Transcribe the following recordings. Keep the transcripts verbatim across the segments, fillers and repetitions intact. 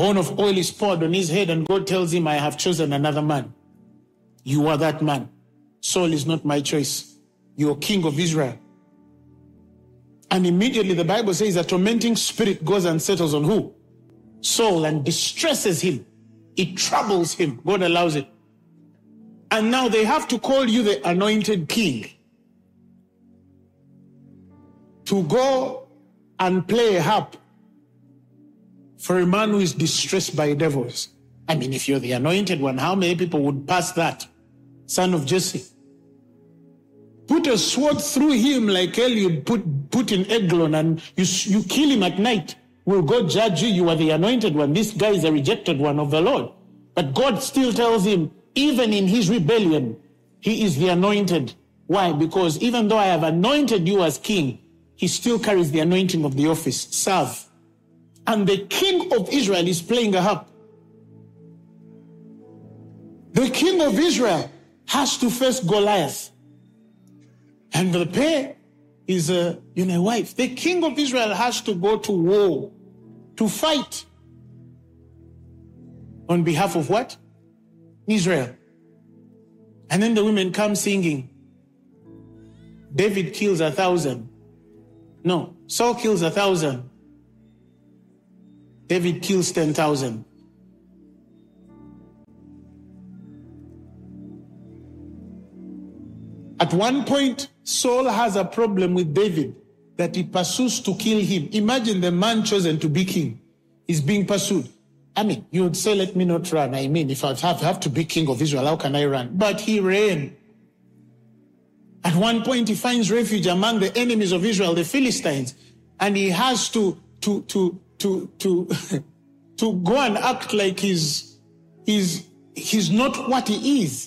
horn of oil is poured on his head, and God tells him, I have chosen another man. You are that man. Saul is not my choice. You're king of Israel. And immediately the Bible says a tormenting spirit goes and settles on who? Saul, and distresses him. It troubles him. God allows it. And now they have to call you the anointed king to go and play a harp for a man who is distressed by devils. I mean, if you're the anointed one, how many people would pass that? Son of Jesse. Put a sword through him like Eliud put, put in Eglon, and you, you kill him at night. Will God judge you? You are the anointed one. This guy is a rejected one of the Lord. But God still tells him, even in his rebellion, he is the anointed. Why? Because even though I have anointed you as king, he still carries the anointing of the office. Serve. And the king of Israel is playing a harp. The king of Israel has to face Goliath. And the pair is a, you know, wife. The king of Israel has to go to war, to fight. On behalf of what? Israel. And then the women come singing. David kills a thousand. No, Saul kills a thousand. David kills ten thousand. At one point, Saul has a problem with David that he pursues to kill him. Imagine the man chosen to be king is being pursued. I mean, you would say, let me not run. I mean, if I have, have to be king of Israel, how can I run? But he ran. At one point, he finds refuge among the enemies of Israel, the Philistines, and he has to to to to to to go and act like he's he's he's not what he is.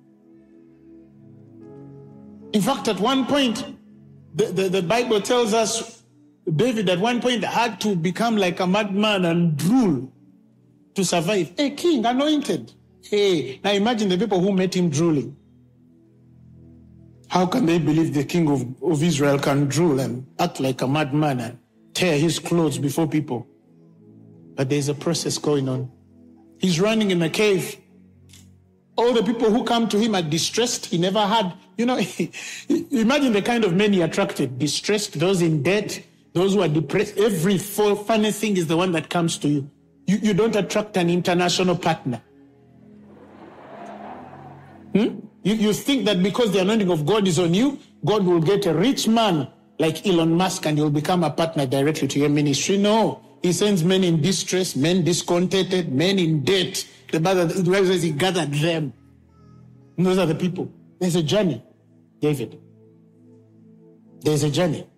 In fact, at one point, the, the, the Bible tells us David at one point had to become like a madman and drool to survive. A king, anointed. Hey, now imagine the people who met him drooling. How can they believe the king of, of Israel can drool and act like a madman and tear his clothes before people? But there's a process going on. He's running in a cave. All the people who come to him are distressed. He never had, you know, imagine the kind of men he attracted. Distressed, those in debt, those who are depressed. Every funny thing is the one that comes to you. You, you don't attract an international partner. Hmm? You, you think that because the anointing of God is on you, God will get a rich man like Elon Musk and he'll become a partner directly to your ministry. No. He sends men in distress, men discontented, men in debt. The Bible says he gathered them. And those are the people. There's a journey, David. There's a journey.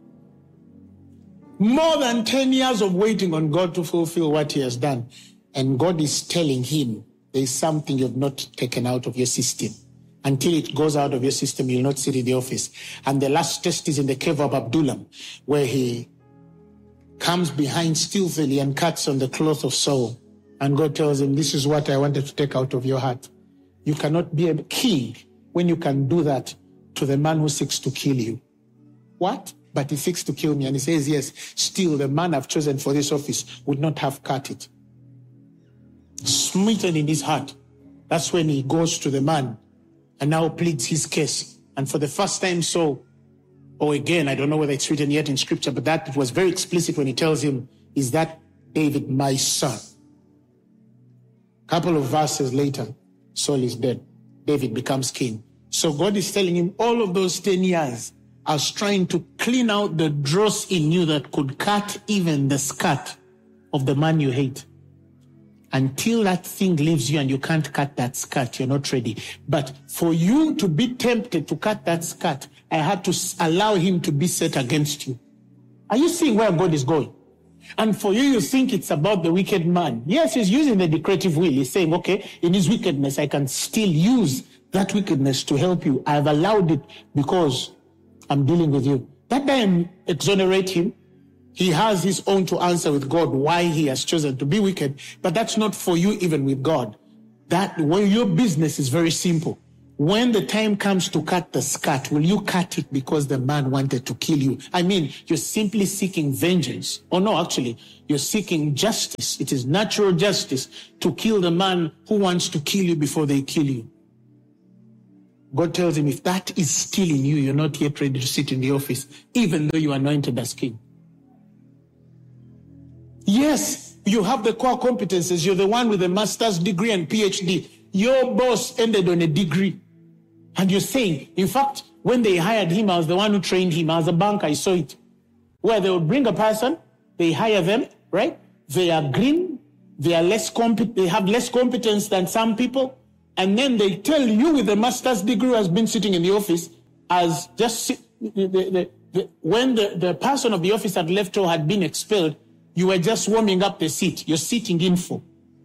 More than ten years of waiting on God to fulfill what he has done. And God is telling him, there's something you've not taken out of your system. Until it goes out of your system, you'll not sit in the office. And the last test is in the cave of Adullam, where he comes behind stealthily and cuts on the cloth of Saul. And God tells him, this is what I wanted to take out of your heart. You cannot be a king when you can do that to the man who seeks to kill you. What? But he seeks to kill me. And he says, yes, still the man I've chosen for this office would not have cut it. Smitten in his heart. That's when he goes to the man and now pleads his case. And for the first time, Saul, or again, I don't know whether it's written yet in scripture, but that it was very explicit when he tells him, is that David my son? Couple of verses later, Saul is dead. David becomes king. So God is telling him all of those ten years, I was trying to clean out the dross in you that could cut even the skirt of the man you hate. Until that thing leaves you and you can't cut that skirt, you're not ready. But for you to be tempted to cut that skirt, I had to allow him to be set against you. Are you seeing where God is going? And for you, you think it's about the wicked man. Yes, he's using the decretive will. He's saying, okay, in his wickedness, I can still use that wickedness to help you. I've allowed it because I'm dealing with you. That doesn't exonerate him. He has his own to answer with God why he has chosen to be wicked. But that's not for you even with God. That well, your business is very simple. When the time comes to cut the skirt, will you cut it because the man wanted to kill you? I mean, you're simply seeking vengeance. Or no, actually, you're seeking justice. It is natural justice to kill the man who wants to kill you before they kill you. God tells him, if that is still in you, you're not yet ready to sit in the office, even though you are anointed as king. Yes, you have the core competences. You're the one with a master's degree and PhD. Your boss ended on a degree. And you're saying, in fact, when they hired him, I was the one who trained him. I was a banker, I saw it. Where they would bring a person, they hire them, right? They are green, they are less competent, they have less competence than some people. And then they tell you with a master's degree who has been sitting in the office as just sit, the, the, the, when the, the person of the office had left or had been expelled, you were just warming up the seat. You're sitting in for.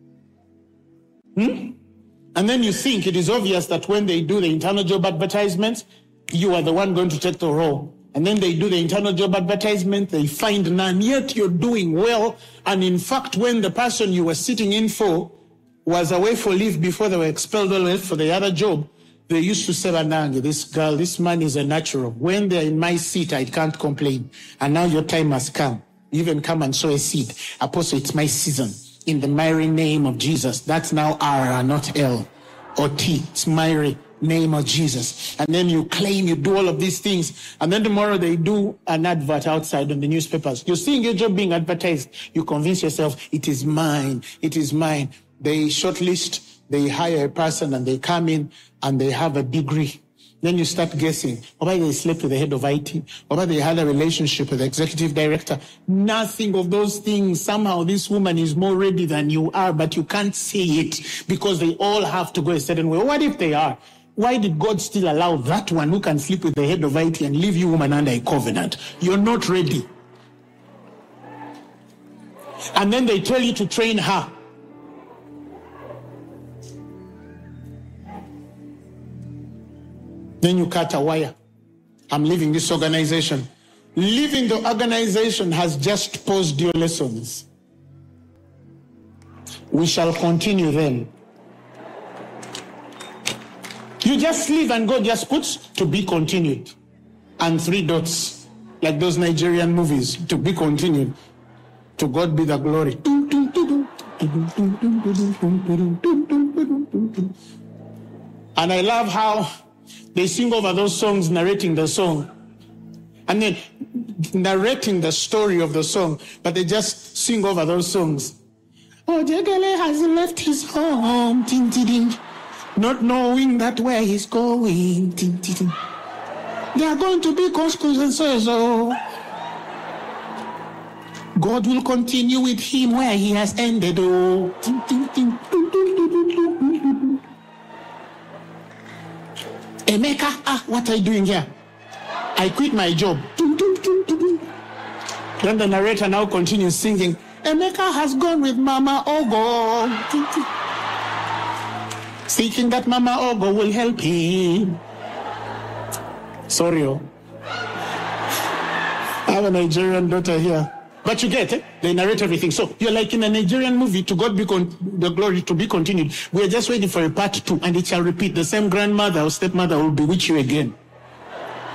Hmm? And then you think it is obvious that when they do the internal job advertisements, you are the one going to take the role. And then they do the internal job advertisement, they find none, yet you're doing well. And in fact, when the person you were sitting in for was away for leave before they were expelled or left for the other job, they used to say, Banange, this girl, this man is a natural. When they're in my seat, I can't complain. And now your time has come. Even come and sow a seed. Apostle, it's my season. In the mighty name of Jesus. That's now R, not L or T. It's mighty name of Jesus. And then you claim you do all of these things. And then tomorrow they do an advert outside on the newspapers. You're seeing your job being advertised. You convince yourself, it is mine. It is mine. They shortlist, they hire a person and they come in and they have a degree. Then you start guessing. Or maybe they slept with the head of I T. Or maybe they had a relationship with the executive director. Nothing of those things. Somehow this woman is more ready than you are, but you can't say it because they all have to go a certain way. What if they are? Why did God still allow that one who can sleep with the head of I T and leave you woman under a covenant? You're not ready. And then they tell you to train her. Then you cut a wire. I'm leaving this organization. Leaving the organization has just paused your lessons. We shall continue then. You just leave and God just puts to be continued. And three dots, like those Nigerian movies, to be continued. To God be the glory. And I love how they sing over those songs, narrating the song. And then narrating the story of the song, but they just sing over those songs. Oh, Jegele has left his home, ding, ding, ding, not knowing that where he's going. Ding, ding, ding. They are going to be consequences. Oh, God will continue with him where he has ended. Oh, ding, ding, ding, ding, ding, ding, ding, ding. Emeka, ah, what are you doing here? I quit my job. Then the narrator now continues singing, Emeka has gone with Mama Ogo, thinking that Mama Ogo will help him. Sorry, oh. I have a Nigerian daughter here. But you get it. They narrate everything. So you're like in a Nigerian movie, to God be con- the glory to be continued. We are just waiting for a part two, and it shall repeat. The same grandmother or stepmother will bewitch you again.